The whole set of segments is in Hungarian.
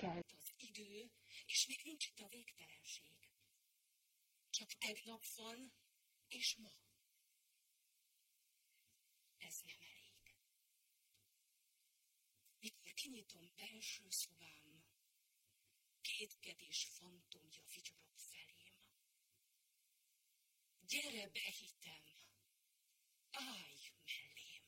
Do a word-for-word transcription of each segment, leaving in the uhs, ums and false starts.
Eltelt az idő, és még nincs itt a végtelenség. Csak tegnap van, és ma. Ez nem elég. Mikor kinyitom belső szobám, kétkedés fantomja vigyorog felém. Gyere be, hitem, állj mellém.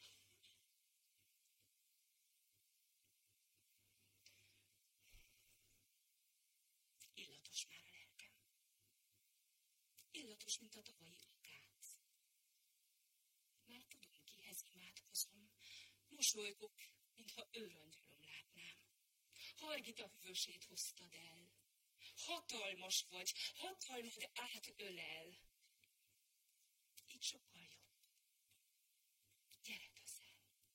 Illatos már a lelkem. Illatos, mint a tavalyi akác. Már tudom, kihez imádkozom. Mosolygok, mintha őrangyalom látnám. Hargita hűvösét hoztad el. Hatalmas vagy, hatalmad átölel. Így sokkal jobb. Gyere közel.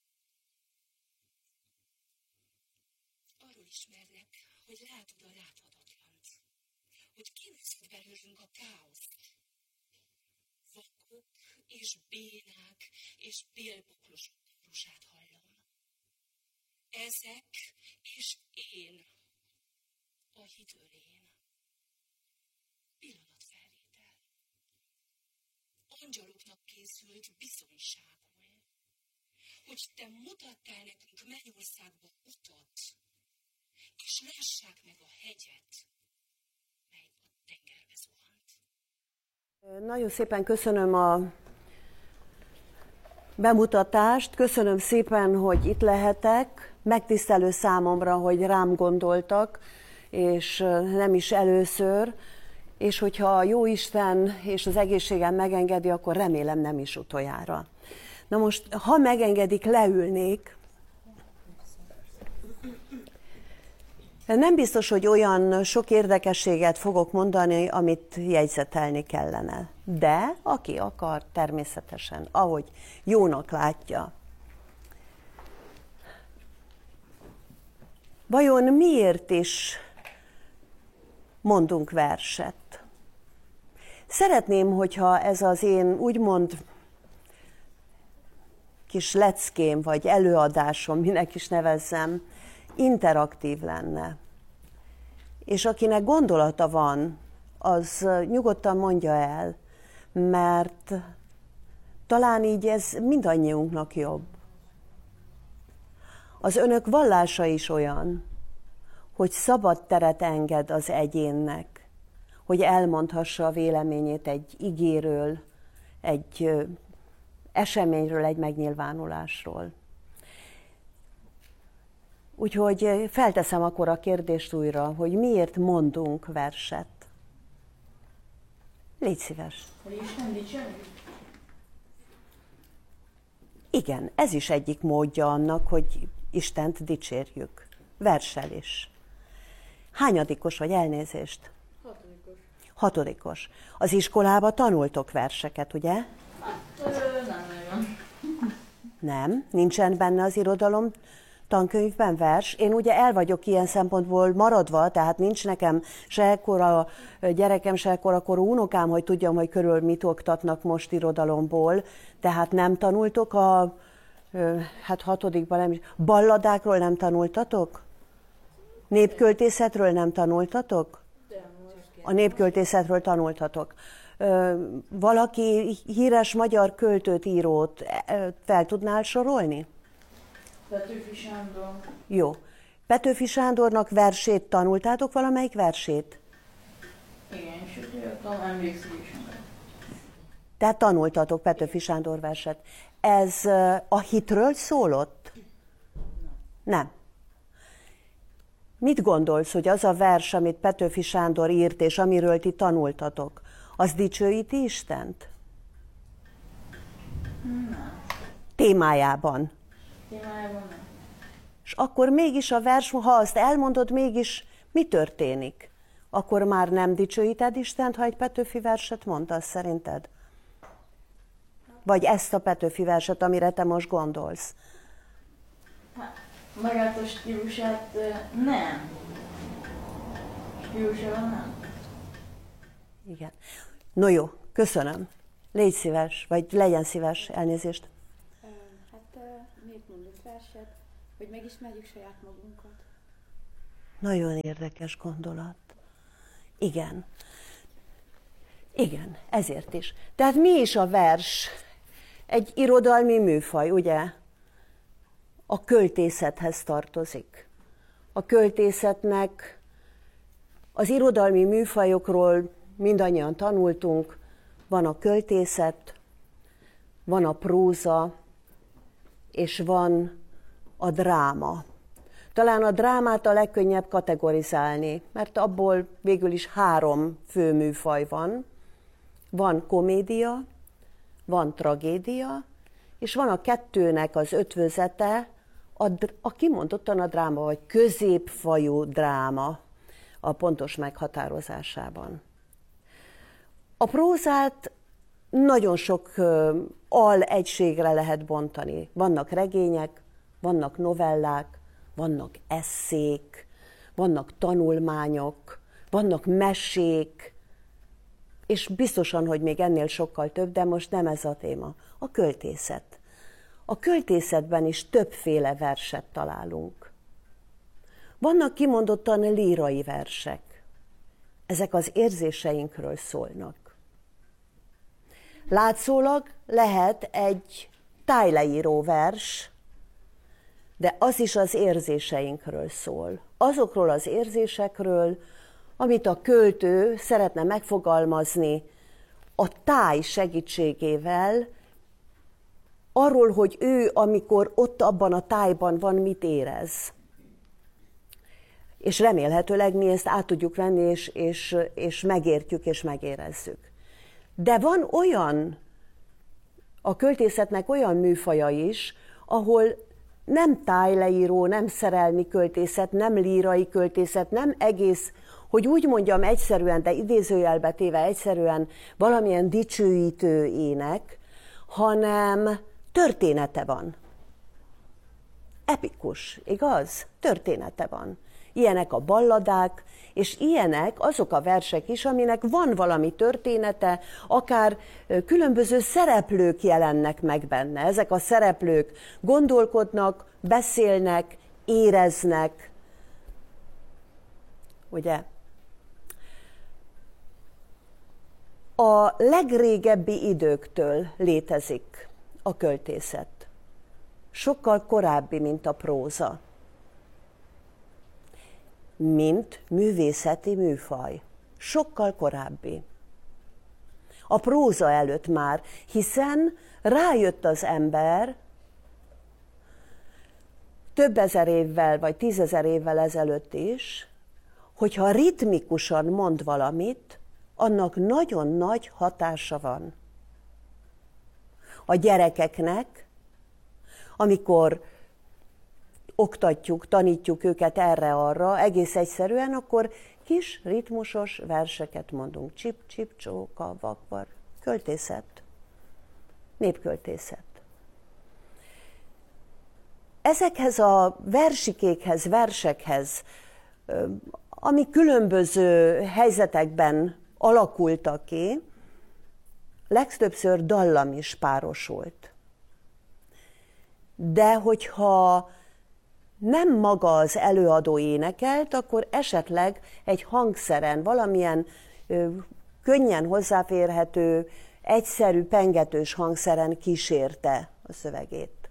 Arról ismerlek, hogy látod a láthatatlant. Hogy kinőszed belőlünk a káoszt. Vakok és bénák és bélboklosok kórusát hallom. Ezek és én, a hitölén. Pillanatfelvétel. Angyaloknak készült bizonyságul, hogy te mutattál nekünk Mennyországba utat, és lássák meg a hegyet, mely a tengerbe zuhant. Nagyon szépen köszönöm a bemutatást, köszönöm szépen, hogy itt lehetek. Megtisztelő számomra, hogy rám gondoltak, és nem is először, és hogyha a Jóisten és az egészségem megengedi, akkor remélem nem is utoljára. Na most, ha megengedik, leülnék. Nem biztos, hogy olyan sok érdekességet fogok mondani, amit jegyzetelni kellene. De aki akar, természetesen, ahogy jónak látja. Vajon miért is mondunk verset? Szeretném, hogyha ez az én úgymond kis leckém, vagy előadásom, minek is nevezzem, interaktív lenne. És akinek gondolata van, az nyugodtan mondja el, mert talán így ez mindannyiunknak jobb. Az önök vallása is olyan, hogy szabad teret enged az egyénnek, hogy elmondhassa a véleményét egy igéről, egy eseményről, egy megnyilvánulásról. Úgyhogy felteszem akkor a kérdést újra, hogy miért mondunk verset. Légy szíves. Hogy Isten dicsérjük? Igen, ez is egyik módja annak, hogy Istent dicsérjük. Versel is. Hányadikos vagy, elnézést? Hatodikos. Hatodikos. Az iskolában tanultok verseket, ugye? Hát, ö, nem nagyon. Nem, nincsen benne az irodalom tankönyvben vers. Én ugye el vagyok ilyen szempontból maradva, tehát nincs nekem se ekkora gyerekem, se ekkora korú unokám, hogy tudjam, hogy körül mit oktatnak most irodalomból. Tehát nem tanultok a, hát hatodikban nem is, balladákról nem tanultatok? Népköltészetről nem tanultatok? A népköltészetről tanultatok. Valaki híres magyar költőt, írót fel tudnál sorolni? Petőfi Sándor. Jó. Petőfi Sándornak versét tanultátok, valamelyik versét? Igen, és jöttem, emlékszik is. Tehát tanultatok Petőfi Sándor verset. Ez a hitről szólott? Nem. Mit gondolsz, hogy az a vers, amit Petőfi Sándor írt, és amiről ti tanultatok, az dicsőíti Istent? Nem. Témájában. Témájában nem. És akkor mégis a vers, ha azt elmondod, mégis mi történik? Akkor már nem dicsőíted Istent, ha egy Petőfi verset mondasz, szerinted? Vagy ezt a Petőfi verset, amire te most gondolsz? Hát, magát a stílusát nem. Stílusában nem. Igen. No jó, köszönöm. Légy szíves, vagy legyen szíves, elnézést. Hát miért mondunk verset? Hogy megismerjük saját magunkat. Nagyon érdekes gondolat. Igen. Igen, ezért is. Tehát mi is a vers? Egy irodalmi műfaj, ugye? A költészethez tartozik. A költészetnek az irodalmi műfajokról mindannyian tanultunk, van a költészet, van a próza, és van a dráma. Talán a drámát a legkönnyebb kategorizálni, mert abból végül is három fő műfaj van. Van komédia, van tragédia, és van a kettőnek az ötvözete, a, a kimondottan a dráma, vagy középfajú dráma a pontos meghatározásában. A prózát nagyon sok uh, alegységre lehet bontani. Vannak regények, vannak novellák, vannak esszék, vannak tanulmányok, vannak mesék, és biztosan, hogy még ennél sokkal több, de most nem ez a téma. A költészet. A költészetben is többféle verset találunk. Vannak kimondottan lírai versek. Ezek az érzéseinkről szólnak. Látszólag lehet egy tájleíró vers, de az is az érzéseinkről szól. Azokról az érzésekről, amit a költő szeretne megfogalmazni a táj segítségével, arról, hogy ő, amikor ott abban a tájban van, mit érez. És remélhetőleg mi ezt át tudjuk venni, és, és, és megértjük, és megérezzük. De van olyan, a költészetnek olyan műfaja is, ahol nem tájleíró, nem szerelmi költészet, nem lírai költészet, nem egész, hogy úgy mondjam egyszerűen, de idézőjelbe téve egyszerűen valamilyen dicsőítő ének, hanem története van. Epikus, igaz? Története van. Ilyenek a balladák, és ilyenek azok a versek is, aminek van valami története, akár különböző szereplők jelennek meg benne. Ezek a szereplők gondolkodnak, beszélnek, éreznek. Ugye? A legrégebbi időktől létezik a költészet. Sokkal korábbi, mint a próza. Mint művészeti műfaj. Sokkal korábbi. A próza előtt már, hiszen rájött az ember több ezer évvel, vagy tízezer évvel ezelőtt is, hogyha ritmikusan mond valamit, annak nagyon nagy hatása van. A gyerekeknek, amikor oktatjuk, tanítjuk őket erre-arra, egész egyszerűen, akkor kis ritmusos verseket mondunk. Csip, csip, csóka, vakvar. Költészet. Népköltészet. Ezekhez a versikékhez, versekhez, ami különböző helyzetekben alakultak ki, legtöbbször dallam is párosult. De hogyha nem maga az előadó énekelt, akkor esetleg egy hangszeren, valamilyen ö, könnyen hozzáférhető, egyszerű, pengetős hangszeren kísérte a szövegét.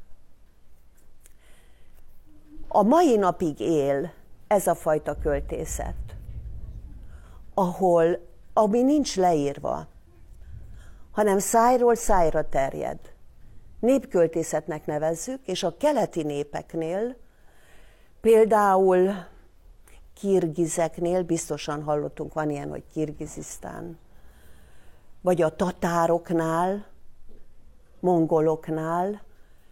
A mai napig él ez a fajta költészet, ahol, ami nincs leírva, hanem szájról szájra terjed. Népköltészetnek nevezzük, és a keleti népeknél, például kirgizeknél, biztosan hallottunk, van ilyen, hogy Kirgizisztán, vagy a tatároknál, mongoloknál,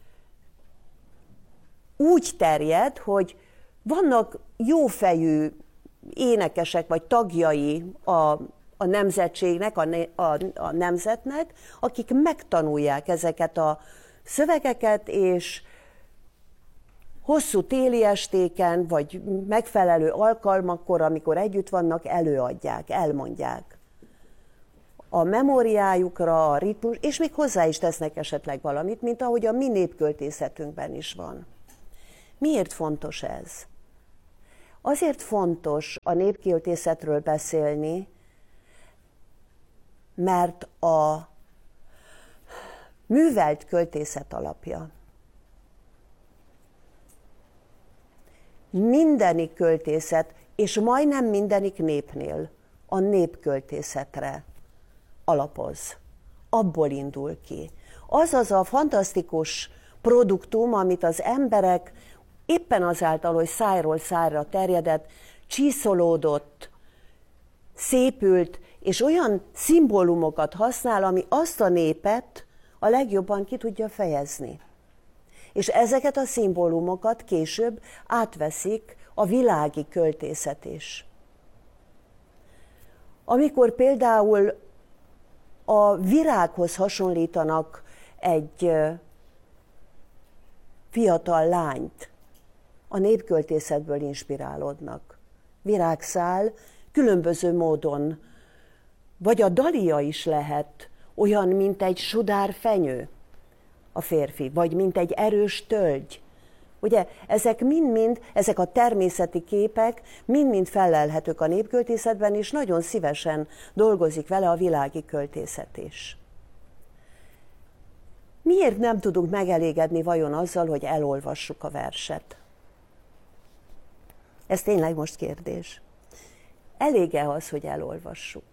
úgy terjed, hogy vannak jófejű énekesek, vagy tagjai a, a nemzetségnek, a, a, a nemzetnek, akik megtanulják ezeket a szövegeket, és hosszú téli estéken, vagy megfelelő alkalmakkor, amikor együtt vannak, előadják, elmondják. A memóriájukra, a ritmus, és még hozzá is tesznek esetleg valamit, mint ahogy a mi népköltészetünkben is van. Miért fontos ez? Azért fontos a népköltészetről beszélni, mert a művelt költészet alapja. Mindenik költészet, és majdnem mindenik népnél a népköltészetre alapoz. Abból indul ki. Az az a fantasztikus produktum, amit az emberek éppen azáltal, hogy szájról szájra terjedett, csiszolódott, szépült, és olyan szimbólumokat használ, ami azt a népet a legjobban ki tudja fejezni. És ezeket a szimbólumokat később átveszik a világi költészet is. Amikor például a virághoz hasonlítanak egy fiatal lányt, a népköltészetből inspirálódnak. Virágszál különböző módon, vagy a dalia is lehet olyan, mint egy sudár fenyő, a férfi, vagy mint egy erős tölgy. Ugye, ezek mind-mind, ezek a természeti képek mind-mind fellelhetők a népköltészetben, és nagyon szívesen dolgozik vele a világi költészet is. Miért nem tudunk megelégedni vajon azzal, hogy elolvassuk a verset? Ez tényleg most kérdés. Elég-e az, hogy elolvassuk?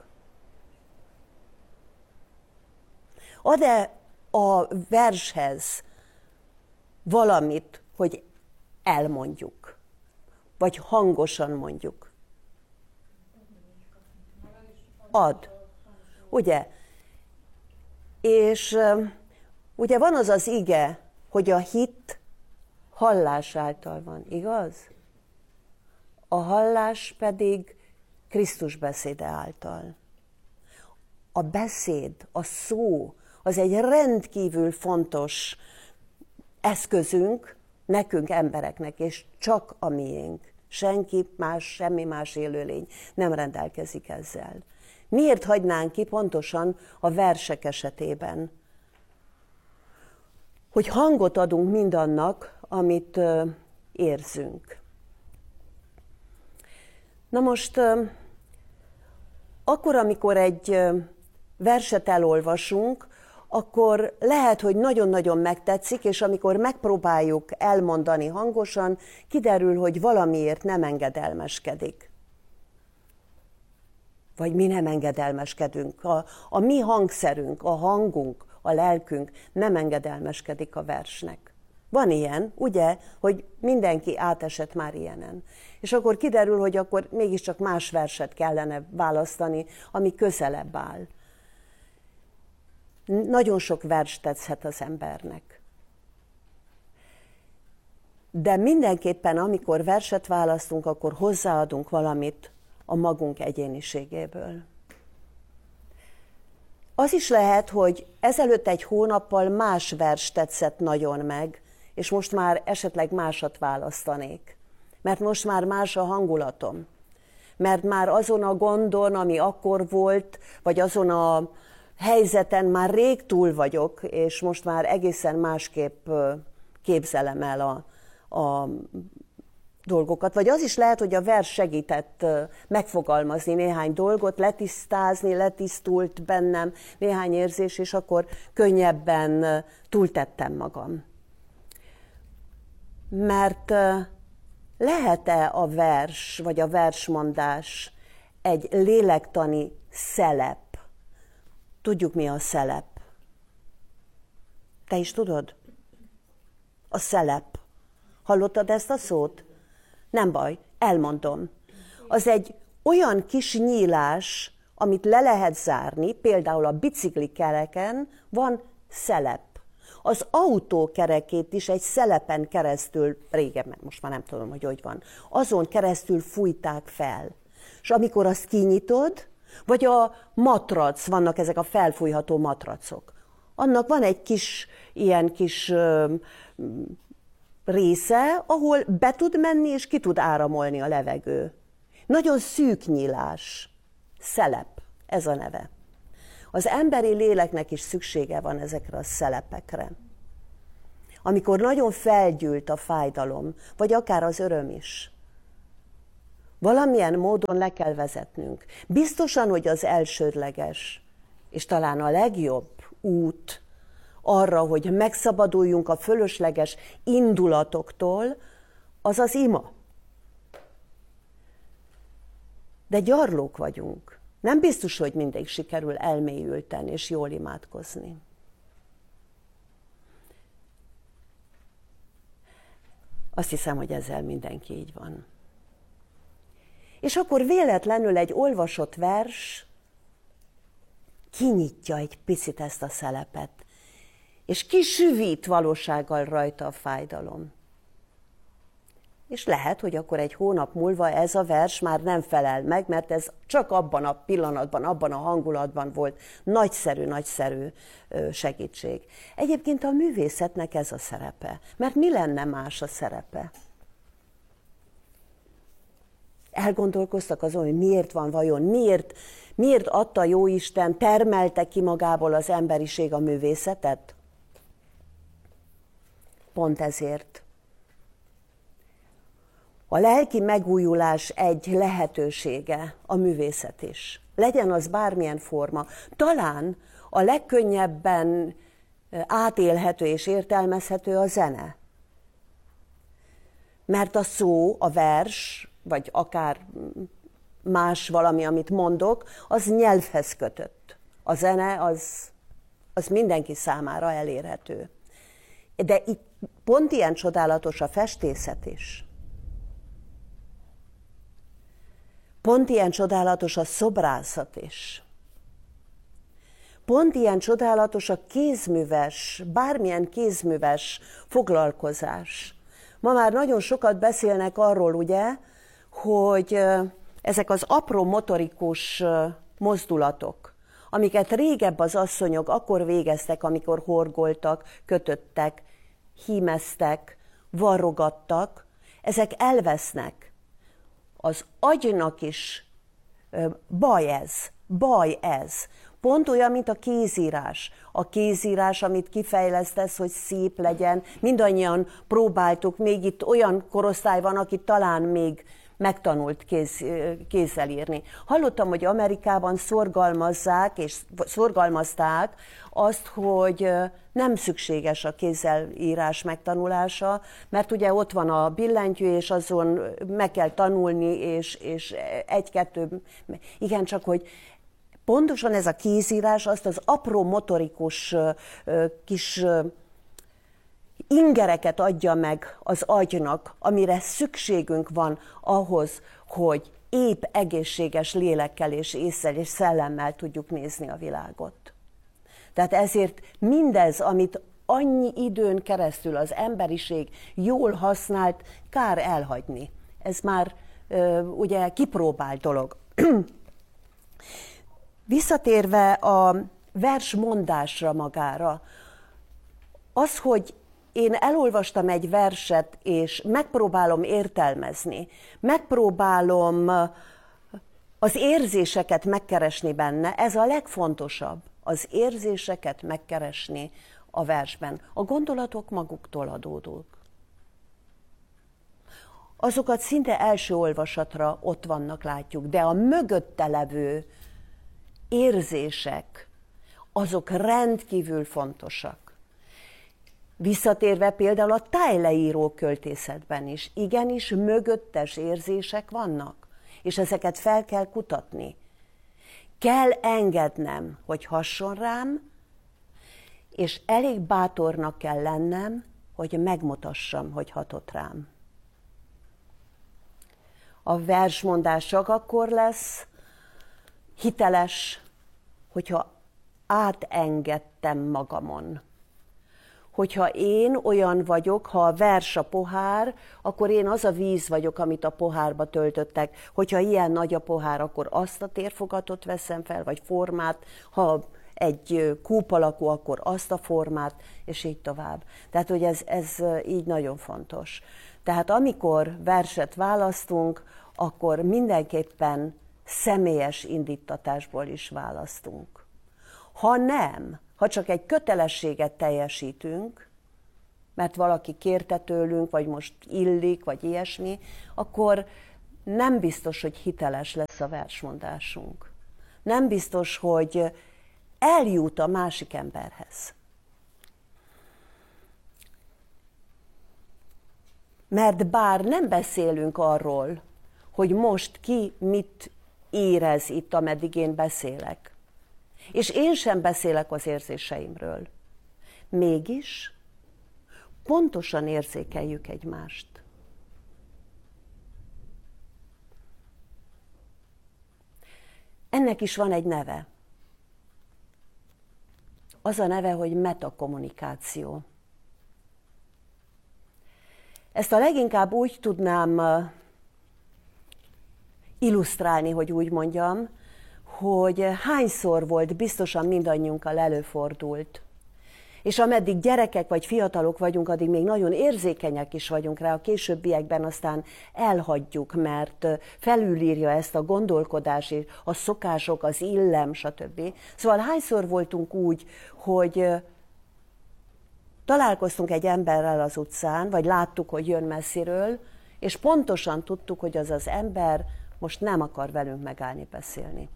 Ad-e a vershez valamit, hogy elmondjuk, vagy hangosan mondjuk? Ad. Ugye? És ugye van az az ige, hogy a hit hallás által van, igaz? A hallás pedig Krisztus beszéde által. A beszéd, a szó, az egy rendkívül fontos eszközünk, nekünk embereknek, és csak a miénk. Senki más, semmi más élőlény nem rendelkezik ezzel. Miért hagynánk ki pontosan a versek esetében? Hogy hangot adunk mindannak, amit uh, érzünk. Na most, uh, akkor, amikor egy uh, verset elolvasunk, akkor lehet, hogy nagyon-nagyon megtetszik, és amikor megpróbáljuk elmondani hangosan, kiderül, hogy valamiért nem engedelmeskedik. Vagy mi nem engedelmeskedünk. A, a mi hangszerünk, a hangunk, a lelkünk nem engedelmeskedik a versnek. Van ilyen, ugye, hogy mindenki átesett már ilyenen. És akkor kiderül, hogy akkor mégiscsak más verset kellene választani, ami közelebb áll. Nagyon sok vers tetszhet az embernek. De mindenképpen, amikor verset választunk, akkor hozzáadunk valamit a magunk egyéniségéből. Az is lehet, hogy ezelőtt egy hónappal más vers tetszett nagyon meg, és most már esetleg másat választanék. Mert most már más a hangulatom. Mert már azon a gondon, ami akkor volt, vagy azon a helyzeten már rég túl vagyok, és most már egészen másképp képzelem el a, a dolgokat. Vagy az is lehet, hogy a vers segített megfogalmazni néhány dolgot, letisztázni, letisztult bennem néhány érzés, és akkor könnyebben túltettem magam. Mert lehet-e a vers, vagy a versmondás egy lélektani szelep? Tudjuk, mi a szelep. Te is tudod? A szelep. Hallottad ezt a szót? Nem baj, elmondom. Az egy olyan kis nyílás, amit le lehet zárni, például a biciklikereken van szelep. Az autó kerekét is egy szelepen keresztül, régen, most már nem tudom, hogy hogy van, azon keresztül fújták fel. És amikor azt kinyitod, vagy a matrac, vannak ezek a felfújható matracok. Annak van egy kis, ilyen kis ö, része, ahol be tud menni, és ki tud áramolni a levegő. Nagyon szűk nyílás. Szelep, ez a neve. Az emberi léleknek is szüksége van ezekre a szelepekre. Amikor nagyon felgyűlt a fájdalom, vagy akár az öröm is, Valamilyen módon le kell vezetnünk. Biztosan, hogy az elsődleges, és talán a legjobb út arra, hogy megszabaduljunk a fölösleges indulatoktól, az az ima. De gyarlók vagyunk. Nem biztos, hogy mindig sikerül elmélyülten és jól imádkozni. Azt hiszem, hogy ezzel mindenki így van. És akkor véletlenül egy olvasott vers kinyitja egy picit ezt a szelepet, és kisüvít valósággal rajta a fájdalom. És lehet, hogy akkor egy hónap múlva ez a vers már nem felel meg, mert ez csak abban a pillanatban, abban a hangulatban volt nagyszerű, nagyszerű segítség. Egyébként a művészetnek ez a szerepe. Mert mi lenne más a szerepe? Elgondolkoztak azon, hogy miért van vajon, miért, miért adta Jóisten, termelte ki magából az emberiség a művészetet? Pont ezért. A lelki megújulás egy lehetősége a művészet is. Legyen az bármilyen forma. Talán a legkönnyebben átélhető és értelmezhető a zene. Mert a szó, a vers, vagy akár más valami, amit mondok, az nyelvhez kötött. A zene az, az mindenki számára elérhető. De itt pont ilyen csodálatos a festészet is. Pont ilyen csodálatos a szobrászat is. Pont ilyen csodálatos a kézműves, bármilyen kézműves foglalkozás. Ma már nagyon sokat beszélnek arról, ugye, hogy ezek az apró motorikus mozdulatok, amiket régebb az asszonyok akkor végeztek, amikor horgoltak, kötöttek, hímeztek, varrogattak, ezek elvesznek. Az agynak is baj ez, baj ez. Pont olyan, mint a kézírás. A kézírás, amit kifejlesztesz, hogy szép legyen. Mindannyian próbáltuk, még itt olyan korosztály van, aki talán még megtanult kéz, kézzel írni. Hallottam, hogy Amerikában szorgalmazzák, és szorgalmazták azt, hogy nem szükséges a kézzel írás megtanulása, mert ugye ott van a billentyű, és azon meg kell tanulni, és, és egy-kettő, igen, csak hogy pontosan ez a kézírás azt az apró motorikus kis ingereket adja meg az agynak, amire szükségünk van ahhoz, hogy épp egészséges lélekkel és ésszel és szellemmel tudjuk nézni a világot. Tehát ezért mindez, amit annyi időn keresztül az emberiség jól használt, kár elhagyni. Ez már ugye kipróbált dolog. Visszatérve a versmondásra magára, az, hogy én elolvastam egy verset, és megpróbálom értelmezni, megpróbálom az érzéseket megkeresni benne, ez a legfontosabb, az érzéseket megkeresni a versben. A gondolatok maguktól adódók. Azokat szinte első olvasatra ott vannak, látjuk, de a mögötte levő érzések, azok rendkívül fontosak. Visszatérve például a tájleíró költészetben is, igenis mögöttes érzések vannak, és ezeket fel kell kutatni. Kell engednem, hogy hasson rám, és elég bátornak kell lennem, hogy megmutassam, hogy hatott rám. A versmondás csak akkor lesz hiteles, hogyha átengedtem magamon. Hogyha én olyan vagyok, ha a vers a pohár, akkor én az a víz vagyok, amit a pohárba töltöttek. Hogyha ilyen nagy a pohár, akkor azt a térfogatot veszem fel, vagy formát. Ha egy kúp alakú, akkor azt a formát, és így tovább. Tehát, hogy ez, ez így nagyon fontos. Tehát amikor verset választunk, akkor mindenképpen személyes indítatásból is választunk. Ha nem, ha csak egy kötelességet teljesítünk, mert valaki kérte tőlünk, vagy most illik, vagy ilyesmi, akkor nem biztos, hogy hiteles lesz a versmondásunk. Nem biztos, hogy eljut a másik emberhez. Mert bár nem beszélünk arról, hogy most ki mit érez itt, ameddig én beszélek, és én sem beszélek az érzéseimről, mégis pontosan érzékeljük egymást. Ennek is van egy neve. Az a neve, hogy metakommunikáció. Ezt a leginkább úgy tudnám illusztrálni, hogy úgy mondjam, hogy hányszor volt, biztosan mindannyiunkkal előfordult. És ameddig gyerekek vagy fiatalok vagyunk, addig még nagyon érzékenyek is vagyunk rá, a későbbiekben aztán elhagyjuk, mert felülírja ezt a gondolkodás, a szokások, az illem, stb. Szóval hányszor voltunk úgy, hogy találkoztunk egy emberrel az utcán, vagy láttuk, hogy jön messziről, és pontosan tudtuk, hogy az az ember most nem akar velünk megállni beszélni.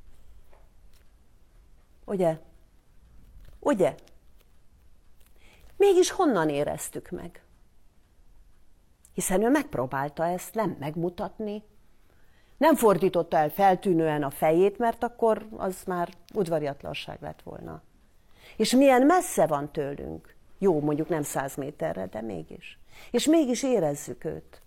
Ugye? Ugye? Mégis honnan éreztük meg? Hiszen ő megpróbálta ezt nem megmutatni. Nem fordította el feltűnően a fejét, mert akkor az már udvariatlanság lett volna. És milyen messze van tőlünk. Jó, mondjuk nem száz méterre, de mégis. És mégis érezzük őt.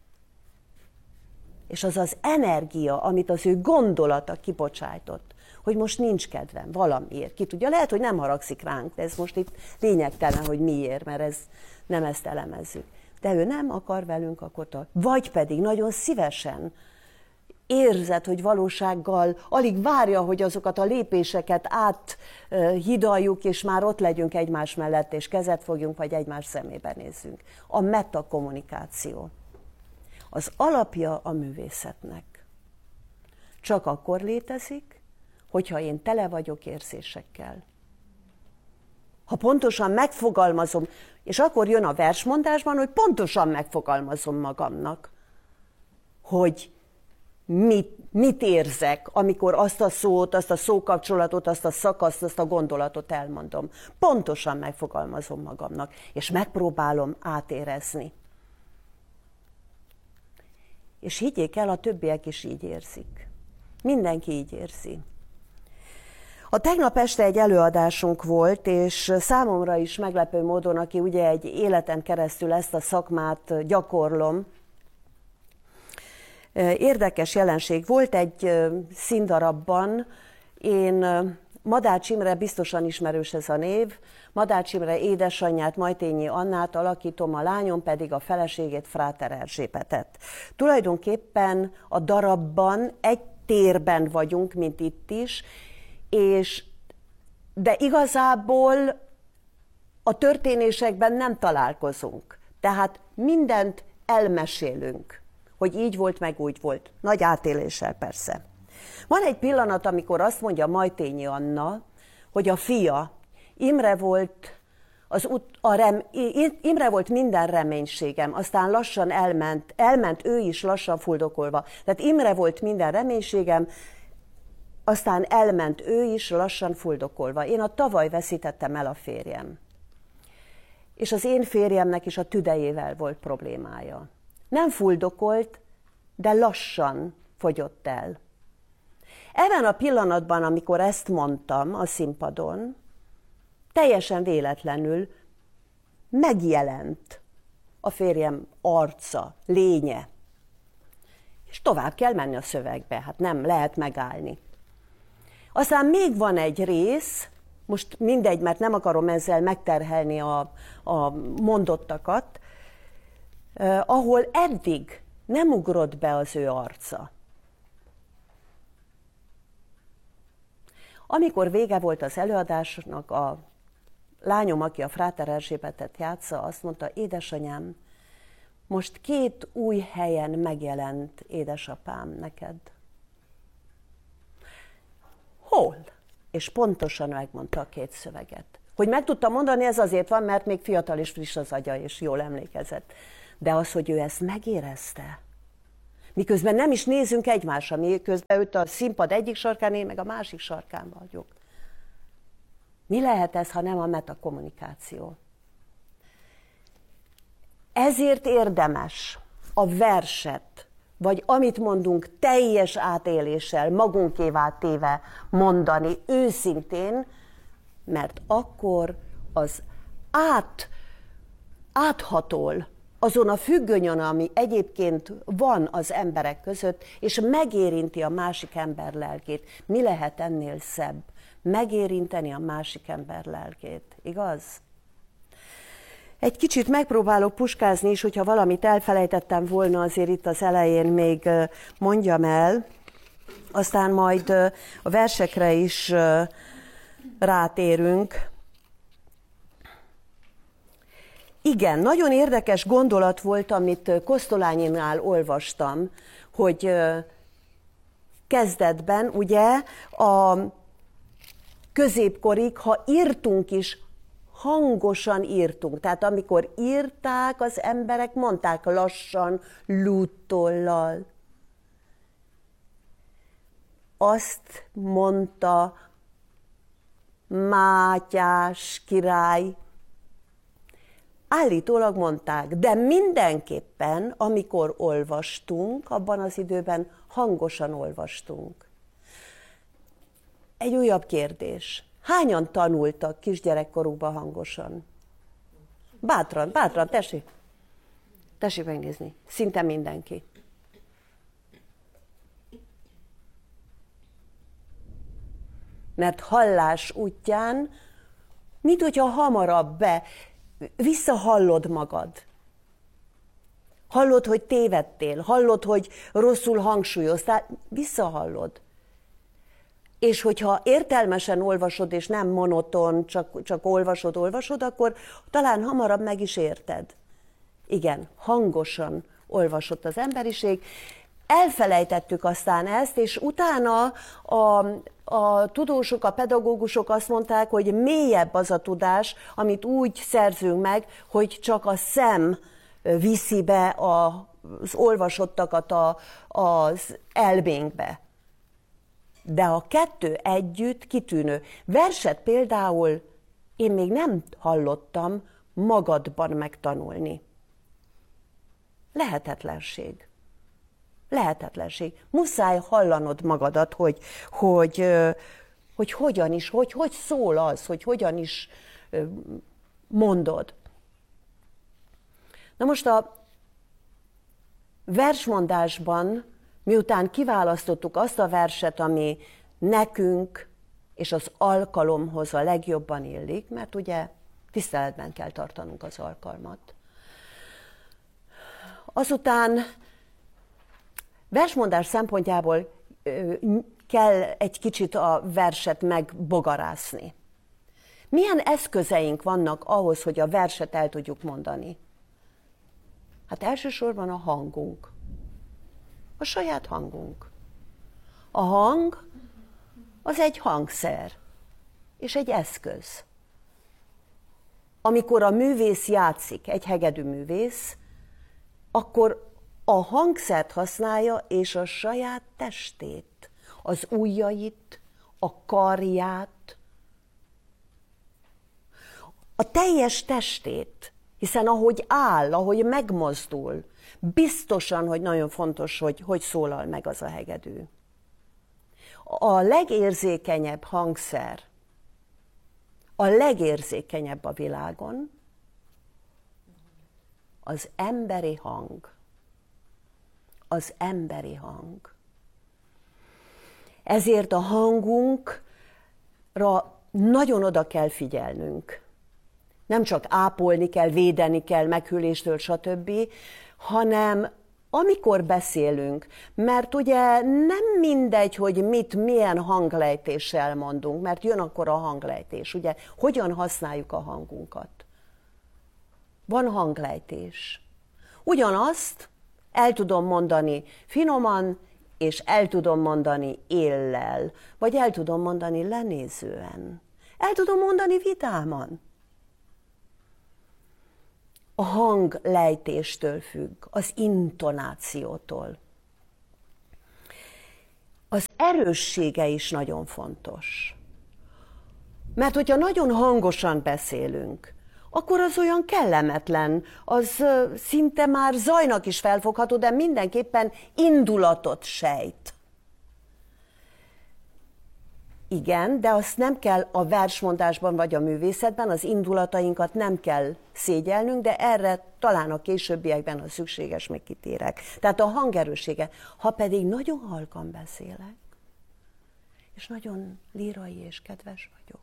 És az az energia, amit az ő gondolata kibocsájtott, hogy most nincs kedvem valamiért. Ki tudja, lehet, hogy nem haragszik ránk, de ez most itt lényegtelen, hogy miért, mert ez, nem ezt elemezzük. De ő nem akar velünk akkor tart. Vagy pedig nagyon szívesen érzed, hogy valósággal alig várja, hogy azokat a lépéseket áthidaljuk, és már ott legyünk egymás mellett, és kezet fogjunk, vagy egymás szemébe nézzünk. A metakommunikáció. Az alapja a művészetnek. Csak akkor létezik, hogyha én tele vagyok érzésekkel. Ha pontosan megfogalmazom, és akkor jön a versmondásban, hogy pontosan megfogalmazom magamnak, hogy mit, mit érzek, amikor azt a szót, azt a szókapcsolatot, azt a szakaszt, azt a gondolatot elmondom. Pontosan megfogalmazom magamnak, és megpróbálom átérezni. És higgyék el, a többiek is így érzik. Mindenki így érzi. A tegnap este egy előadásunk volt, és számomra is meglepő módon, aki ugye egy életen keresztül ezt a szakmát gyakorlom, érdekes jelenség volt egy színdarabban. Én Madács Imre, biztosan ismerős ez a név, Madács Imre édesanyját, Majtényi Annát alakítom, a lányom pedig a feleségét, Fráter Erzsébetet. Tulajdonképpen a darabban egy térben vagyunk, mint itt is, és, de igazából a történésekben nem találkozunk. Tehát mindent elmesélünk, hogy így volt, meg úgy volt. Nagy átéléssel persze. Van egy pillanat, amikor azt mondja Majtényi Anna, hogy a fia, Imre volt, az ut- a rem, Imre volt minden reménységem, aztán lassan elment, elment ő is lassan fuldokolva. Tehát Imre volt minden reménységem, aztán elment ő is lassan fuldokolva. Én a tavaly veszítettem el a férjem. És az én férjemnek is a tüdejével volt problémája. Nem fuldokolt, de lassan fogyott el. Ebben a pillanatban, amikor ezt mondtam a színpadon, teljesen véletlenül megjelent a férjem arca, lénye. És tovább kell menni a szövegbe, hát nem lehet megállni. Aztán még van egy rész, most mindegy, mert nem akarom ezzel megterhelni a, a mondottakat, eh, ahol eddig nem ugrott be az ő arca. Amikor vége volt az előadásnak, a lányom, aki a Fráter Erzsébetet játsza, azt mondta, édesanyám, most két új helyen megjelent édesapám neked. Hol? És pontosan megmondta a két szöveget. Hogy meg tudta mondani, ez azért van, mert még fiatal és friss az agya, és jól emlékezett. De az, hogy ő ezt megérezte, Miközben nem is nézünk egymásra, miközben őt a színpad egyik sarkán, én meg a másik sarkán vagyok. Mi lehet ez, ha nem a metakommunikáció? Ezért érdemes a verset, vagy amit mondunk teljes átéléssel, magunkévá téve mondani őszintén, mert akkor az át, áthatol azon a függönyön, ami egyébként van az emberek között, és megérinti a másik ember lelkét. Mi lehet ennél szebb? Megérinteni a másik ember lelkét, igaz? Egy kicsit megpróbálok puskázni is, hogyha valamit elfelejtettem volna, azért itt az elején még mondjam el, aztán majd a versekre is rátérünk. Igen, nagyon érdekes gondolat volt, amit Kosztolánynál olvastam, hogy kezdetben ugye a középkorig, ha írtunk is, hangosan írtunk. Tehát amikor írták, az emberek mondták lassan, lúdtollal. Azt mondta Mátyás király, állítólag mondták, de mindenképpen, amikor olvastunk, abban az időben hangosan olvastunk. Egy újabb kérdés. Hányan tanultak kisgyerekkorukban hangosan? Bátran, bátran, tessék. Tessék megnézni. Szinte mindenki. Mert hallás útján, mint hogyha hamarabb be, visszahallod magad. Hallod, hogy tévedtél, hallod, hogy rosszul hangsúlyoztál, visszahallod. És hogyha értelmesen olvasod, és nem monoton, csak, csak olvasod, olvasod, akkor talán hamarabb meg is érted. Igen, hangosan olvasott az emberiség. Elfelejtettük aztán ezt, és utána a, a tudósok, a pedagógusok azt mondták, hogy mélyebb az a tudás, amit úgy szerzünk meg, hogy csak a szem viszi be az olvasottakat a, az elménkbe. De a kettő együtt kitűnő. Verset például én még nem hallottam magadban megtanulni. Lehetetlenség. Lehetetlenség. Muszáj hallanod magadat, hogy, hogy, hogy hogyan is, hogy, hogy szól az, hogy hogyan is mondod. Na most a versmondásban, miután kiválasztottuk azt a verset, ami nekünk és az alkalomhoz a legjobban illik, mert ugye tiszteletben kell tartanunk az alkalmat. Azután versmondás szempontjából kell egy kicsit a verset megbogarászni. Milyen eszközeink vannak ahhoz, hogy a verset el tudjuk mondani? Hát elsősorban a hangunk. A saját hangunk. A hang az egy hangszer, és egy eszköz. Amikor a művész játszik, egy hegedű művész, akkor a hangszert használja, és a saját testét, az ujjait, a karját, a teljes testét, hiszen ahogy áll, ahogy megmozdul, biztosan, hogy nagyon fontos, hogy hogy szólal meg az a hegedű. A legérzékenyebb hangszer, a legérzékenyebb a világon, az emberi hang. Az emberi hang. Ezért a hangunkra nagyon oda kell figyelnünk. Nem csak ápolni kell, védeni kell meghűléstől, stb., hanem amikor beszélünk, mert ugye nem mindegy, hogy mit, milyen hanglejtéssel mondunk, mert jön akkor a hanglejtés, ugye, hogyan használjuk a hangunkat. Van hanglejtés. Ugyanazt el tudom mondani finoman, és el tudom mondani éllel, vagy el tudom mondani lenézően. El tudom mondani vidáman. A hanglejtéstől függ, az intonációtól. az erőssége is nagyon fontos. Mert hogyha nagyon hangosan beszélünk, akkor az olyan kellemetlen, az szinte már zajnak is felfogható, de mindenképpen indulatot sejt. Igen, de azt nem kell a versmondásban vagy a művészetben, az indulatainkat nem kell szégyelnünk, de erre talán a későbbiekben, ha szükséges, még kitérek. Tehát a hangerőssége. Ha pedig nagyon halkan beszélek, és nagyon lírai és kedves vagyok,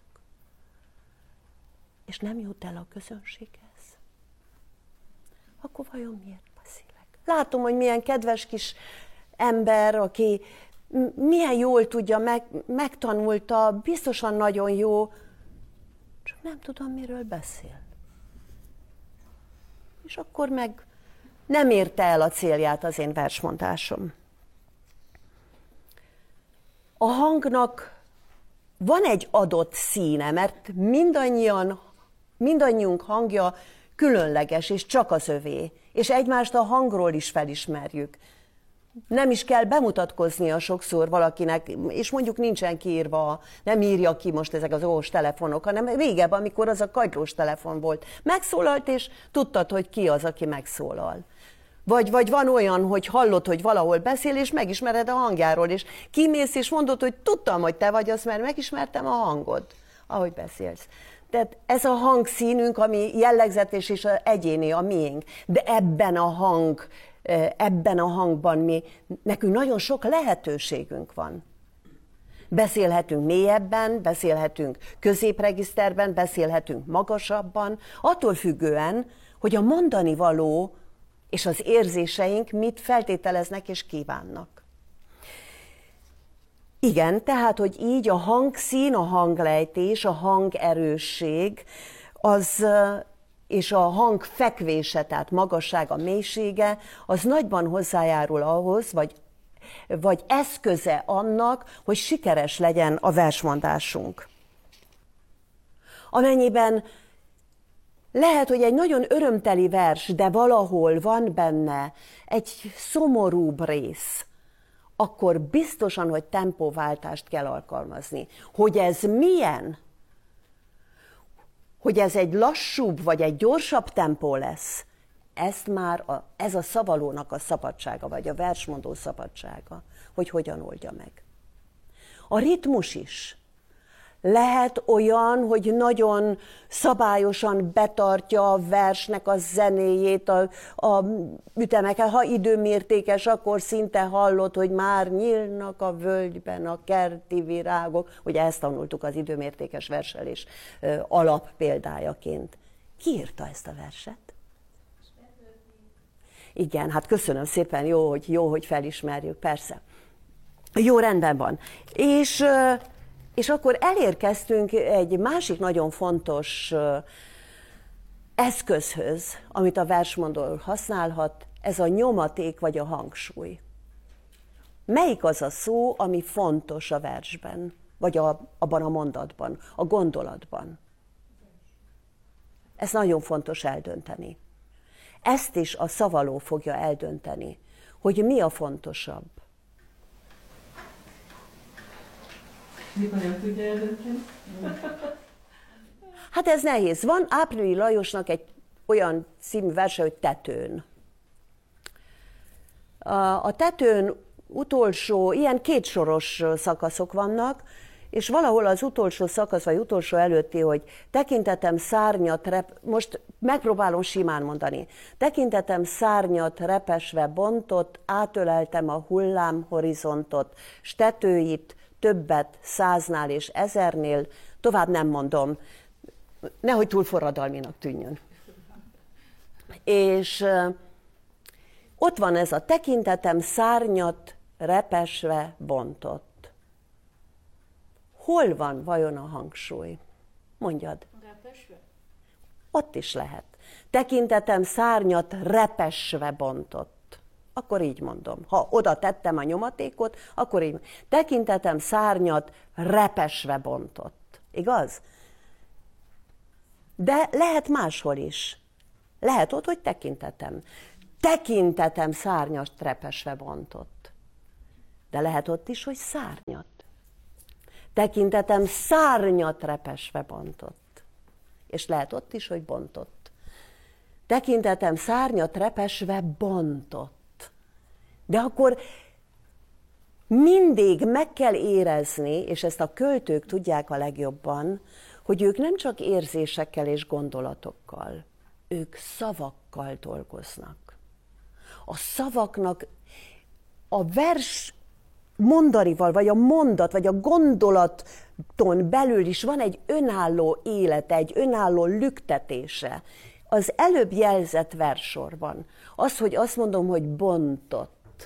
és nem jut el a közönséghez, akkor vajon miért beszélek? Látom, hogy milyen kedves kis ember, aki milyen jól tudja, meg, megtanulta, biztosan nagyon jó, csak nem tudom, miről beszél. És akkor meg nem érte el a célját az én versmondásom. A hangnak van egy adott színe, mert mindannyian, mindannyiunk hangja különleges, és csak az övé. És egymást a hangról is felismerjük. Nem is kell bemutatkoznia sokszor valakinek, és mondjuk nincsen kiírva, nem írja ki most ezek az okos telefonok, hanem régebben, amikor az a kagylós telefon volt. Megszólalt, és tudtad, hogy ki az, aki megszólal. Vagy, vagy van olyan, hogy hallod, hogy valahol beszél, és megismered a hangjáról, és kimész, és mondod, hogy tudtam, hogy te vagy az, mert megismertem a hangod, ahogy beszélsz. Tehát ez a hangszínünk, ami jellegzetes és egyéni, a miénk. De ebben a hang, ebben a hangban mi, nekünk nagyon sok lehetőségünk van. Beszélhetünk mélyebben, beszélhetünk középregiszterben, beszélhetünk magasabban, attól függően, hogy a mondani való és az érzéseink mit feltételeznek és kívánnak. Igen, tehát, hogy így a hangszín, a hanglejtés, a hangerősség, az, és a hang fekvése, tehát magassága, mélysége, az nagyban hozzájárul ahhoz, vagy, vagy eszköze annak, hogy sikeres legyen a versmondásunk. Amennyiben lehet, hogy egy nagyon örömteli vers, de valahol van benne egy szomorúbb rész, akkor biztosan, hogy tempóváltást kell alkalmazni. Hogy ez milyen? Hogy ez egy lassúbb vagy egy gyorsabb tempó lesz, ezt már a, ez a szavalónak a szabadsága, vagy a versmondó szabadsága, hogy hogyan oldja meg. A ritmus is. Lehet olyan, hogy nagyon szabályosan betartja a versnek a zenéjét, a, a ütemeket. Ha időmértékes, akkor szinte hallod, hogy már nyílnak a völgyben a kerti virágok. Ugye ezt tanultuk az időmértékes verselés alap példájaként. Ki írta ezt a verset? Igen, hát köszönöm szépen, jó, hogy, jó, hogy felismerjük, persze. Jó, rendben van. És... És akkor elérkeztünk egy másik nagyon fontos eszközhöz, amit a versmondó használhat, ez a nyomaték vagy a hangsúly. Melyik az a szó, ami fontos a versben, vagy a, abban a mondatban, a gondolatban? Ez nagyon fontos eldönteni. Ezt is a szavaló fogja eldönteni, hogy mi a fontosabb. Mikor nem tudja eldönteni? Hát ez nehéz. Van Áprili Lajosnak egy olyan című verse, hogy Tetőn. A Tetőn utolsó, ilyen kétsoros szakaszok vannak, és valahol az utolsó szakasz, vagy utolsó előtti, hogy tekintetem szárnyat, rep... most megpróbálom simán mondani. Tekintetem szárnyat repesve bontott, átöleltem a hullám horizontot, s tetőit, többet száznál és ezernél, tovább nem mondom, nehogy túl forradalminak tűnjön. És uh, ott van ez a tekintetem szárnyat repesve bontott. Hol van vajon a hangsúly? Mondjad. Repesve? Ott is lehet. Tekintetem szárnyat repesve bontott. Akkor így mondom. Ha oda tettem a nyomatékot, akkor így. Tekintetem szárnyat repesve bontott. Igaz? De lehet máshol is. Lehet ott, hogy tekintetem. Tekintetem szárnyat repesve bontott. de lehet ott is, hogy szárnyat. Tekintetem szárnyat repesve bontott. És lehet ott is, hogy bontott. Tekintetem szárnyat repesve bontott. De akkor mindig meg kell érezni, és ezt a költők tudják a legjobban, hogy ők nem csak érzésekkel és gondolatokkal, ők szavakkal dolgoznak. A szavaknak a vers mondanival, vagy a mondat, vagy a gondolaton belül is van egy önálló élete, egy önálló lüktetése. Az előbb jelzett verssorban. Az, hogy azt mondom, hogy bontott.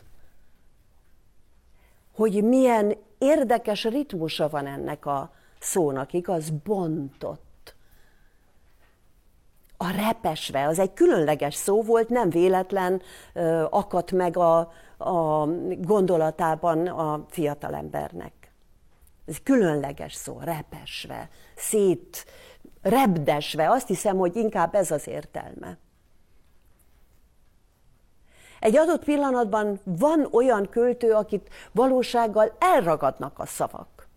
Hogy milyen érdekes ritmusa van ennek a szónak, igaz? Bontott. A repesve, az egy különleges szó volt, nem véletlen uh, akadt meg a, a gondolatában a fiatalembernek. Ez egy különleges szó, repesve, szét, repdesve, azt hiszem, hogy inkább ez az értelme. Egy adott pillanatban van olyan költő, akit valósággal elragadnak a szavak.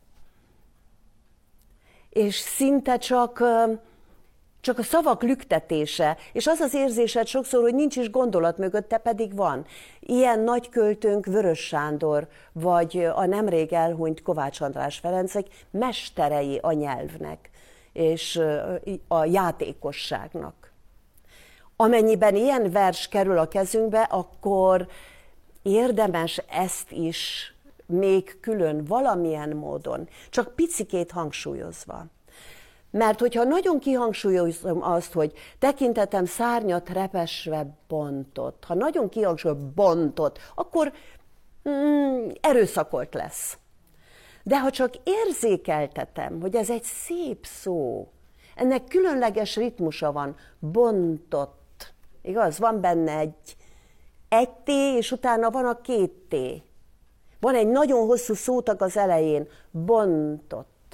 És szinte csak, csak a szavak lüktetése, és az az érzésed sokszor, hogy nincs is gondolat mögötte, pedig van. Ilyen nagy költőnk Vörös Sándor, vagy a nemrég elhunyt Kovács András Ferencek mesterei a nyelvnek, és a játékosságnak. Amennyiben ilyen vers kerül a kezünkbe, akkor érdemes ezt is még külön valamilyen módon, csak picikét hangsúlyozva. Mert hogyha nagyon kihangsúlyozom azt, hogy tekintetem szárnyat repesve bontott, ha nagyon kihangsúlyozom bontott, akkor mm, erőszakolt lesz. De ha csak érzékeltetem, hogy ez egy szép szó, ennek különleges ritmusa van, bontott, igaz? Van benne egy, egy T, és utána van a két T. Van egy nagyon hosszú szótag az elején, bontott.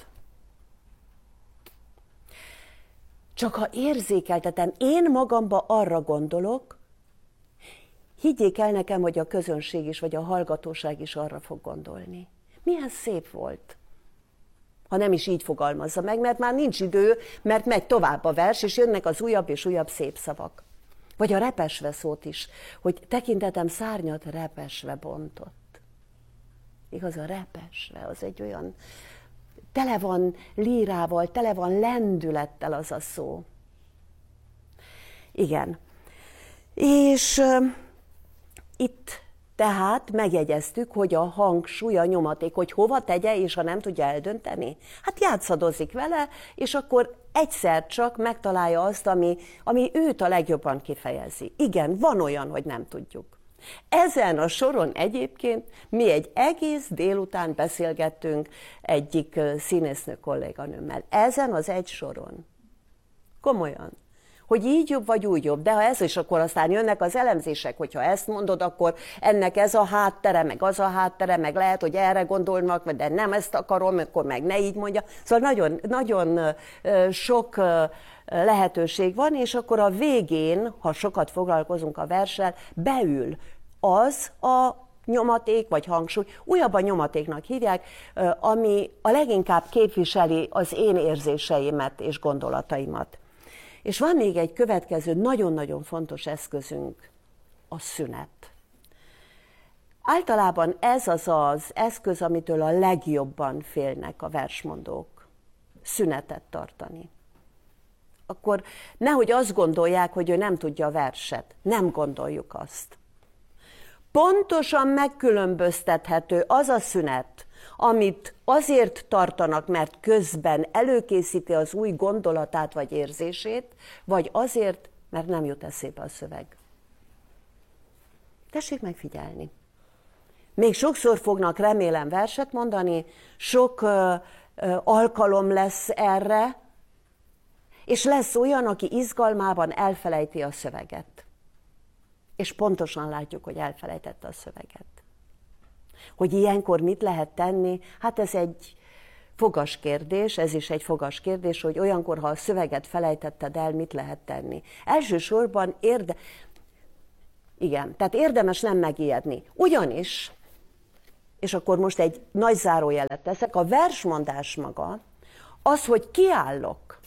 Csak ha érzékeltetem, én magamba arra gondolok, higgyék el nekem, hogy a közönség is, vagy a hallgatóság is arra fog gondolni. Milyen szép volt. Ha nem is így fogalmazza meg, mert már nincs idő, mert megy tovább a vers, és jönnek az újabb és újabb szép szavak. Vagy a repesve szót is, hogy tekintetem szárnyat repesve bontott. Igaz, a repesve, az egy olyan, tele van lírával, tele van lendülettel az a szó. Igen. És uh, itt tehát megjegyeztük, hogy a hangsúly, a nyomaték, hogy hova tegye, és ha nem tudja eldönteni, hát játszadozik vele, és akkor egyszer csak megtalálja azt, ami, ami őt a legjobban kifejezi. Igen, van olyan, hogy nem tudjuk. Ezen a soron egyébként mi egy egész délután beszélgettünk egyik színésznő kolléganőmmel. Ezen az egy soron. Komolyan. Hogy így jobb, vagy úgy jobb, de ha ez is, akkor aztán jönnek az elemzések, hogyha ezt mondod, akkor ennek ez a háttere, meg az a háttere, meg lehet, hogy erre gondolnak, de nem ezt akarom, akkor meg ne így mondja. Szóval nagyon, nagyon sok lehetőség van, és akkor a végén, ha sokat foglalkozunk a verssel, beül az a nyomaték, vagy hangsúly, újabb a nyomatéknak hívják, ami a leginkább képviseli az én érzéseimet és gondolataimat. És van még egy következő nagyon-nagyon fontos eszközünk, a szünet. Általában ez az az eszköz, amitől a legjobban félnek a versmondók, szünetet tartani. Akkor nehogy azt gondolják, hogy ő nem tudja a verset. Nem gondoljuk azt. Pontosan megkülönböztethető az a szünet, amit azért tartanak, mert közben előkészíti az új gondolatát vagy érzését, vagy azért, mert nem jut eszébe a szöveg. Tessék megfigyelni. Még sokszor fognak, remélem, verset mondani, sok ö, ö, alkalom lesz erre, és lesz olyan, aki izgalmában elfelejti a szöveget. És pontosan látjuk, hogy elfelejtette a szöveget. Hogy ilyenkor mit lehet tenni? Hát ez egy fogas kérdés, ez is egy fogas kérdés, hogy olyankor, ha a szöveget felejtetted el, mit lehet tenni. Elsősorban érde... Igen, tehát érdemes nem megijedni. Ugyanis és akkor most egy nagy zárójelet teszek, a versmondás maga, az, hogy kiállok,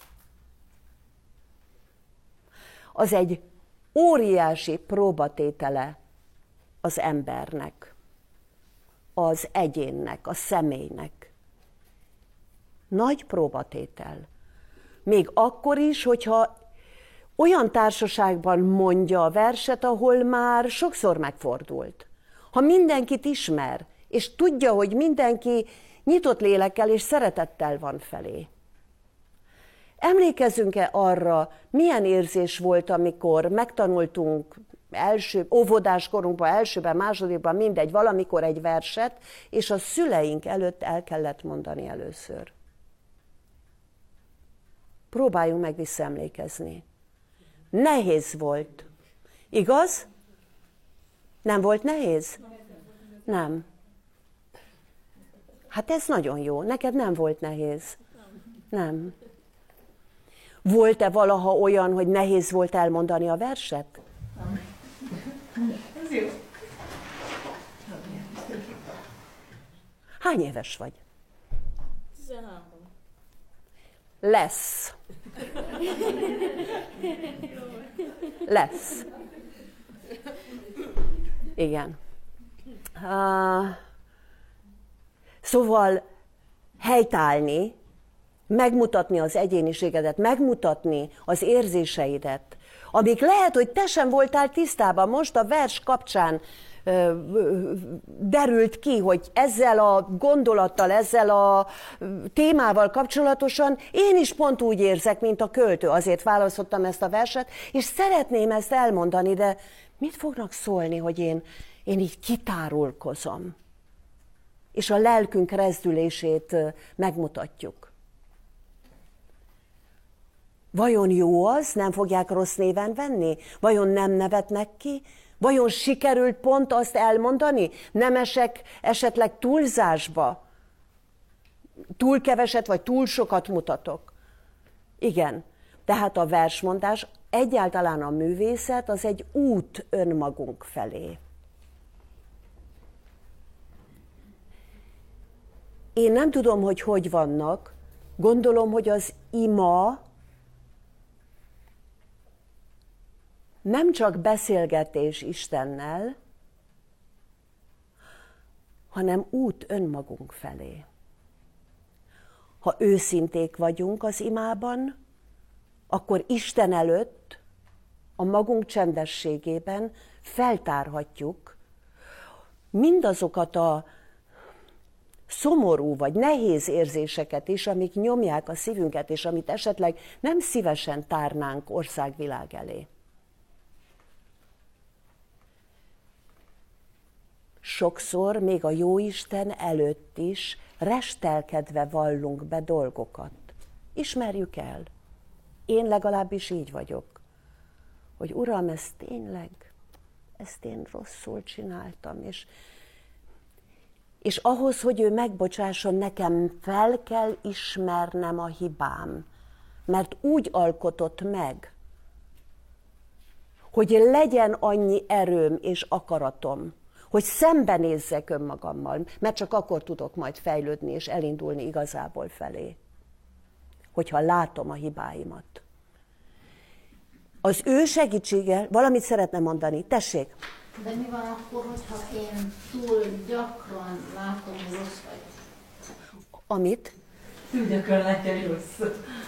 az egy óriási próbatétele az embernek, az egyénnek, a személynek. Nagy próbatétel. Még akkor is, hogyha olyan társaságban mondja a verset, ahol már sokszor megfordult. Ha mindenkit ismer, és tudja, hogy mindenki nyitott lélekkel és szeretettel van felé. Emlékezzünk-e arra, milyen érzés volt, amikor megtanultunk első, óvodás korunkban, elsőben, másodikban, mindegy, valamikor egy verset, és a szüleink előtt el kellett mondani először. Próbáljunk meg visszaemlékezni. Nehéz volt. Igaz? Nem volt nehéz? Nem. Hát ez nagyon jó. Neked nem volt nehéz. Nem. Volt-e valaha olyan, hogy nehéz volt elmondani a verset? Ez jó. Hány éves vagy? tizenhárom. Lesz. Lesz. Igen. Uh, szóval helytállni, megmutatni az egyéniségedet, megmutatni az érzéseidet, amik lehet, hogy te sem voltál tisztában. Most a vers kapcsán ö, ö, derült ki, hogy ezzel a gondolattal, ezzel a témával kapcsolatosan én is pont úgy érzek, mint a költő. Azért választottam ezt a verset, és szeretném ezt elmondani, de mit fognak szólni, hogy én, én így kitárulkozom, és a lelkünk rezdülését megmutatjuk. Vajon jó az, nem fogják rossz néven venni? Vajon nem nevetnek ki? Vajon sikerült pont azt elmondani? Nem esek esetleg túlzásba? Túl keveset vagy túl sokat mutatok? Igen, tehát a versmondás, egyáltalán a művészet, az egy út önmagunk felé. Én nem tudom, hogy hogy vannak, gondolom, hogy az ima nem csak beszélgetés Istennel, hanem út önmagunk felé. Ha őszinték vagyunk az imában, akkor Isten előtt, a magunk csendességében feltárhatjuk mindazokat a szomorú vagy nehéz érzéseket is, amik nyomják a szívünket, és amit esetleg nem szívesen tárnánk országvilág elé. Sokszor még a Jóisten előtt is restelkedve vallunk be dolgokat. Ismerjük el. Én legalábbis így vagyok, hogy Uram, ez tényleg, ezt én rosszul csináltam, és, és ahhoz, hogy ő megbocsásson, nekem fel kell ismernem a hibám, mert úgy alkotott meg, hogy legyen annyi erőm és akaratom, hogy szembenézzek önmagammal, mert csak akkor tudok majd fejlődni és elindulni igazából felé, hogyha látom a hibáimat. Az ő segítsége, valamit szeretne mondani, tessék. De mi van akkor, hogyha én túl gyakran látom, hogy rossz vagyok? Amit? Túl gyakran látja, hogy rossz.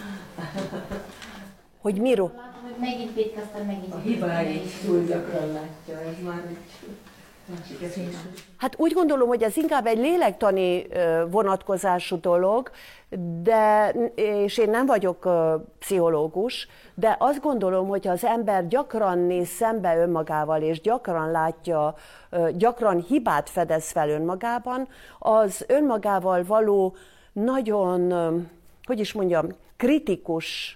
Hogy miről? Látom, hogy megint vétkeztem, megint A hibáit is túl gyakran látja, ez már egy másik eset. Hát úgy gondolom, hogy ez inkább egy lélektani vonatkozású dolog, de, és én nem vagyok pszichológus, de azt gondolom, hogy ha az ember gyakran néz szembe önmagával, és gyakran látja, gyakran hibát fedez fel önmagában, az önmagával való nagyon, hogy is mondjam, kritikus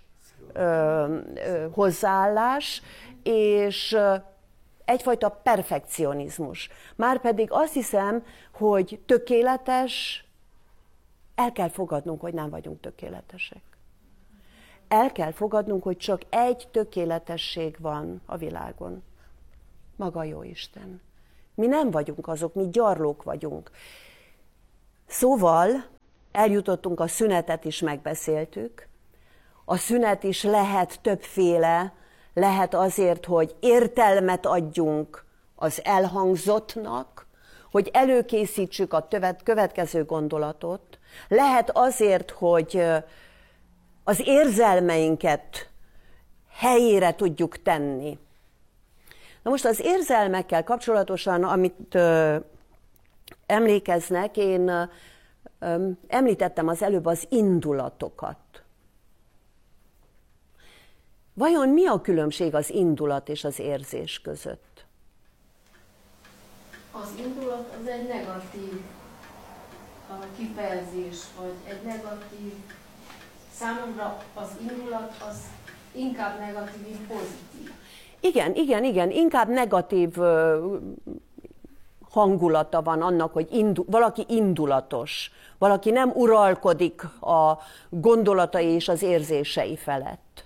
hozzáállás, és egyfajta perfekcionizmus. Márpedig azt hiszem, hogy tökéletes, el kell fogadnunk, hogy nem vagyunk tökéletesek. El kell fogadnunk, hogy csak egy tökéletesség van a világon. Maga Jóisten. Mi nem vagyunk azok, mi gyarlók vagyunk. Szóval eljutottunk, a szünetet is megbeszéltük. A szünet is lehet többféle, lehet azért, hogy értelmet adjunk az elhangzottnak, hogy előkészítsük a következő gondolatot. Lehet azért, hogy az érzelmeinket helyére tudjuk tenni. Na most az érzelmekkel kapcsolatosan, amit ö, emlékeznek, én ö, említettem az előbb az indulatokat. Vajon mi a különbség az indulat és az érzés között? Az indulat az egy negatív kifejezés, vagy egy negatív, számomra az indulat az inkább negatív, mint pozitív. Igen, igen, igen, inkább negatív uh, hangulata van annak, hogy indu, valaki indulatos, valaki nem uralkodik a gondolatai és az érzései felett.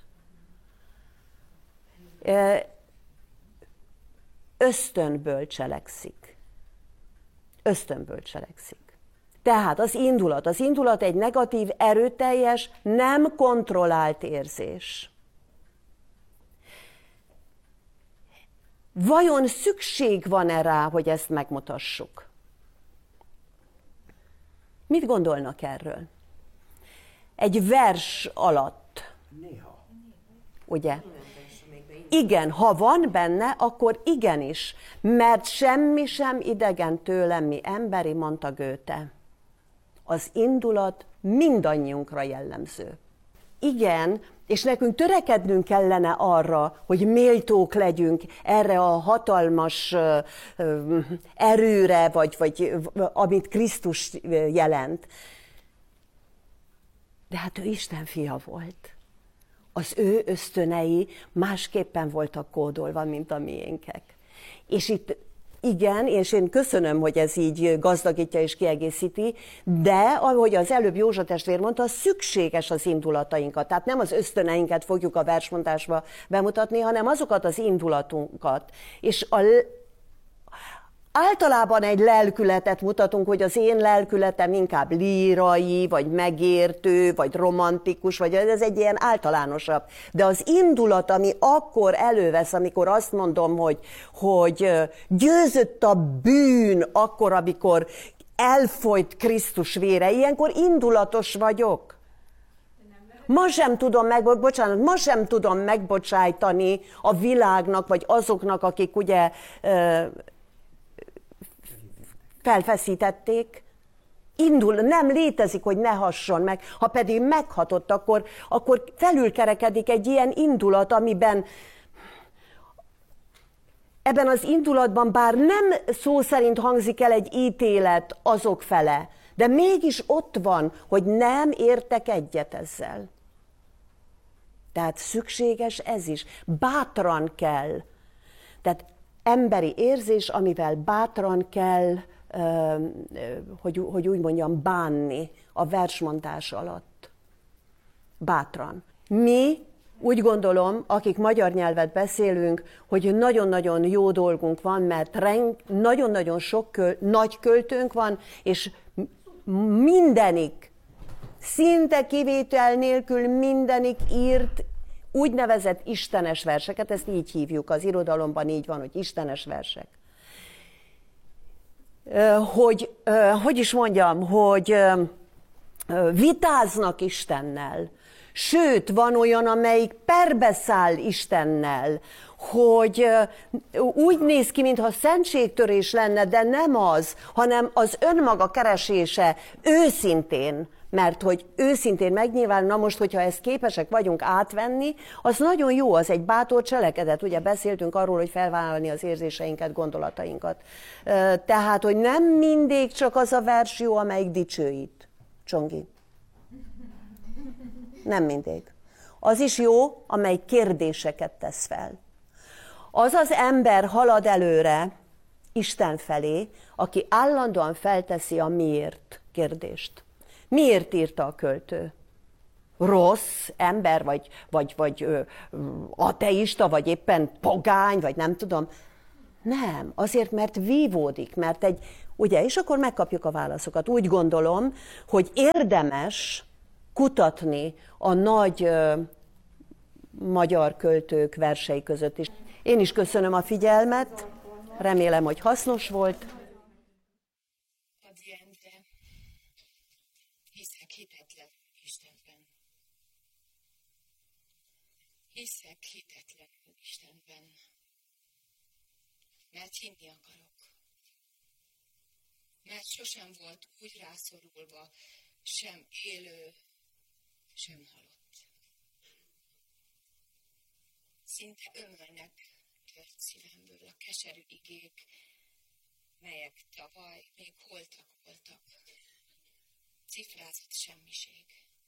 Ösztönből cselekszik. Ösztönből cselekszik. Tehát az indulat. Az indulat egy negatív, erőteljes, nem kontrollált érzés. Vajon szükség van-e rá, hogy ezt megmutassuk? Mit gondolnak erről? Egy vers alatt. Néha. Ugye? Igen, ha van benne, akkor igenis, mert semmi sem idegen tőlem, mi emberi, mondta Goethe. Az indulat mindannyiunkra jellemző. Igen, és nekünk törekednünk kellene arra, hogy méltók legyünk erre a hatalmas erőre, vagy, vagy amit Krisztus jelent. De hát ő Isten fia volt. Az ő ösztönei másképpen voltak kódolva, mint a miénkek. És itt igen, és én köszönöm, hogy ez így gazdagítja és kiegészíti, de ahogy az előbb Józsa testvér mondta, szükséges az indulatainkat. Tehát nem az ösztöneinket fogjuk a versmondásba bemutatni, hanem azokat az indulatunkat. És a általában egy lelkületet mutatunk, hogy az én lelkületem inkább lírai, vagy megértő, vagy romantikus, vagy ez egy ilyen általánosabb. De az indulat, ami akkor elővesz, amikor azt mondom, hogy, hogy győzött a bűn, akkor, amikor elfolyt Krisztus vére, ilyenkor indulatos vagyok. Ma sem tudom meg, bocsánat, ma sem tudom megbocsájtani a világnak, vagy azoknak, akik ugye felfeszítették, indul, nem létezik, hogy ne hasson meg, ha pedig meghatott, akkor, akkor felülkerekedik egy ilyen indulat, amiben ebben az indulatban bár nem szó szerint hangzik el egy ítélet azok fele, de mégis ott van, hogy nem értek egyet ezzel. Tehát szükséges ez is. Bátran kell. Tehát emberi érzés, amivel bátran kell, hogy, hogy úgy mondjam, bánni a versmondás alatt. Bátran. Mi úgy gondolom, akik magyar nyelvet beszélünk, hogy nagyon-nagyon jó dolgunk van, mert nagyon-nagyon sok köl, nagy költőnk van, és mindenik, szinte kivétel nélkül mindenik írt úgynevezett istenes verseket, ezt így hívjuk, az irodalomban így van, hogy istenes versek. Hogy, hogy is mondjam, hogy vitáznak Istennel, sőt, van olyan, amelyik perbeszáll Istennel, hogy úgy néz ki, mintha szentségtörés lenne, de nem az, hanem az önmaga keresése őszintén, mert hogy őszintén megnyilván, na most, hogyha ezt képesek vagyunk átvenni, az nagyon jó, az egy bátor cselekedet. Ugye beszéltünk arról, hogy felvállalni az érzéseinket, gondolatainkat. Tehát, hogy nem mindig csak az a vers jó, amelyik dicsőít. Csongi. Nem mindig. Az is jó, amely kérdéseket tesz fel. Az az ember halad előre Isten felé, aki állandóan felteszi a miért kérdést. Miért írta a költő? Rossz ember, vagy, vagy, vagy ö, ateista, vagy éppen pogány, vagy nem tudom. Nem, azért, mert vívódik, mert egy, ugye, és akkor megkapjuk a válaszokat. Úgy gondolom, hogy érdemes kutatni a nagy ö, magyar költők versei között is. Én is köszönöm a figyelmet, remélem, hogy hasznos volt. Adi Endre, hiszek hitetlen Istenben. Hiszek hitetlen Istenben. Mert hinni akarok. Mert sosem volt úgy rászorulva, sem élő, sem halott. Szinte ömölnek tört szívemből a keserű igék, melyek tavaly még holtak voltak. Cifrázott semmiség.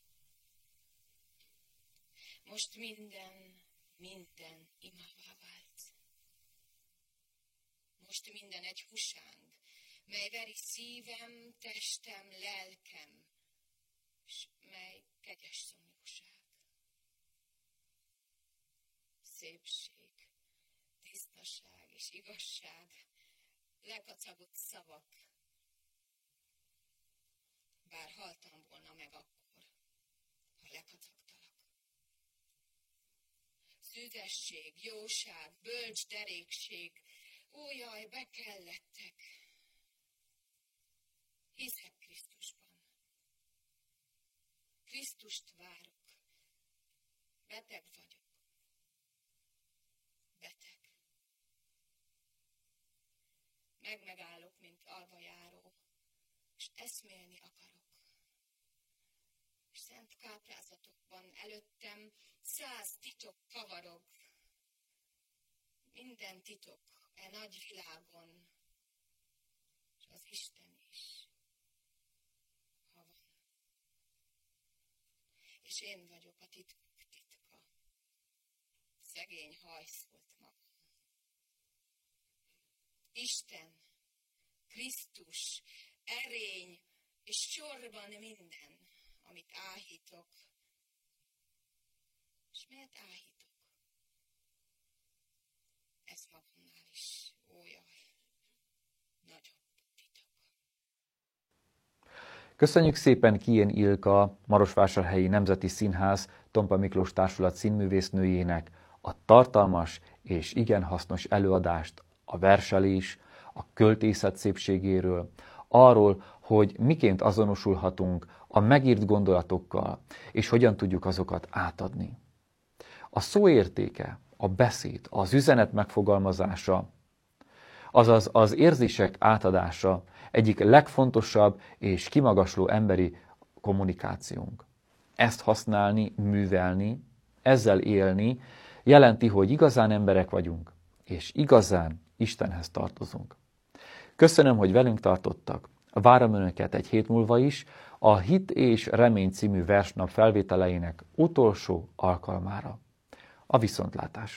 Most minden, minden imává vált. Most minden egy husánk, mely veri szívem, testem, lelkem, s mely kegyes szomjúság. Szépség, tisztaság és igazság, lekacagott szavak. Bár haltam volna meg akkor, ha lekacagtalak. Szűzesség, jóság, bölcs derékség, ó jaj, bekellettek. Hiszek Krisztusban. Krisztust várok. Beteg vagyok. Beteg. Megmegállok, mint alvajáró, és eszmélni akarok. És szent káprázatokban előttem száz titok kavarog. Minden titok e nagy világon, és az Isten is, ha van. És én vagyok a titkok titka, szegény hajszolt magam. Isten, Krisztus, erény és sorban minden, amit áhítok. És miért áhítok? Ez magamnál is, ó jaj, nagyobb titok. Köszönjük szépen Kijén Ilka, Marosvásárhelyi Nemzeti Színház Tompa Miklós Társulat színművésznőjének a tartalmas és igen hasznos előadást a verselés, a költészet szépségéről, arról, hogy miként azonosulhatunk a megírt gondolatokkal, és hogyan tudjuk azokat átadni. A szó értéke, a beszéd, az üzenet megfogalmazása, azaz az érzések átadása egyik legfontosabb és kimagasló emberi kommunikációnk. Ezt használni, művelni, ezzel élni jelenti, hogy igazán emberek vagyunk, és igazán Istenhez tartozunk. Köszönöm, hogy velünk tartottak. Várom Önöket egy hét múlva is a Hit és Remény című versnap felvételeinek utolsó alkalmára. A viszontlátásra!